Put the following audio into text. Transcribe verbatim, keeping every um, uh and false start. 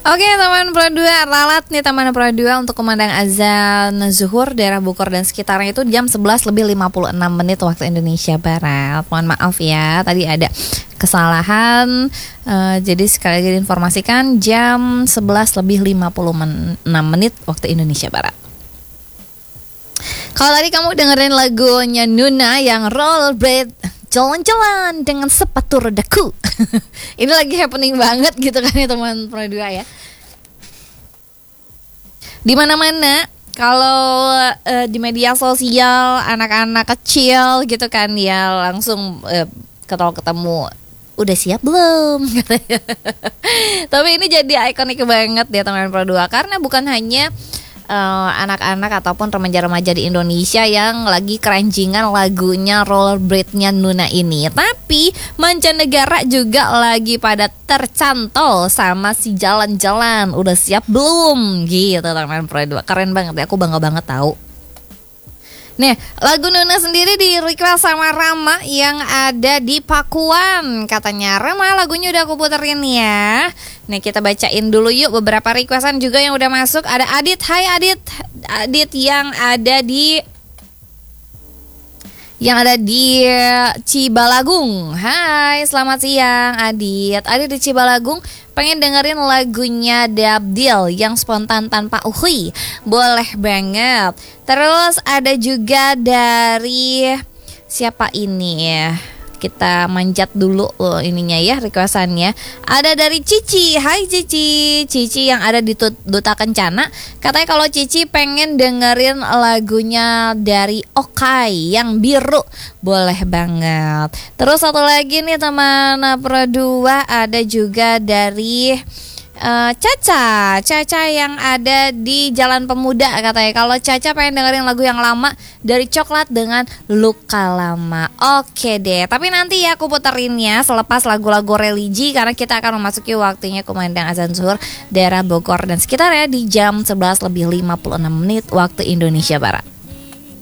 Oke teman Pro dua, ralat nih teman Pro dua untuk kumandang azan zuhur daerah Bogor dan sekitarnya itu jam sebelas lebih lima puluh enam menit waktu Indonesia Barat. Mohon maaf ya, tadi ada kesalahan. uh, Jadi sekali lagi diinformasikan jam sebelas lebih lima puluh enam menit waktu Indonesia Barat. Kalau tadi kamu dengerin lagunya Nuna yang Rollerblade, jalan-jalan dengan sepatu rodaku. Ini lagi happening banget gitu kan ya teman Pro dua ya. Di mana-mana kalau uh, di media sosial anak-anak kecil gitu kan ya langsung uh, kalau ketemu udah siap belum katanya. Tapi ini jadi ikonik banget ya teman Pro dua karena bukan hanya Uh, anak-anak ataupun remaja-remaja di Indonesia yang lagi keranjingan lagunya Rollerblade-nya Nuna ini, tapi mancanegara juga lagi pada tercantol sama si jalan-jalan. Udah siap belum? Gitu teman Pro dua. Keren banget ya, aku bangga banget tahu. Nih, lagu Nuna sendiri di request sama Rama yang ada di Pakuan. Katanya, Rama lagunya udah aku puterin ya. Nih kita bacain dulu yuk beberapa requestan juga yang udah masuk. Ada Adit, hai Adit. Adit yang ada di Yang ada di Cibalagung. Hai, selamat siang Adit. Adit di Cibalagung pengen dengerin lagunya Dabdil yang spontan tanpa uhui. Boleh banget. Terus ada juga dari siapa ini ya? Kita manjat dulu loh ininya ya requestannya. Ada dari Cici. Hai Cici. Cici yang ada di Duta Kencana. Katanya kalau Cici pengen dengerin lagunya dari Okai yang biru. Boleh banget. Terus satu lagi nih teman Pro dua, ada juga dari Uh, Caca, Caca yang ada di Jalan Pemuda katanya. Kalau Caca pengen dengerin lagu yang lama dari Coklat dengan Luka Lama. Oke deh, tapi nanti ya aku puterinnya selepas lagu-lagu religi karena kita akan memasuki waktunya kumandang azan zuhur daerah Bogor dan sekitarnya di jam sebelas lebih lima puluh enam menit waktu Indonesia Barat.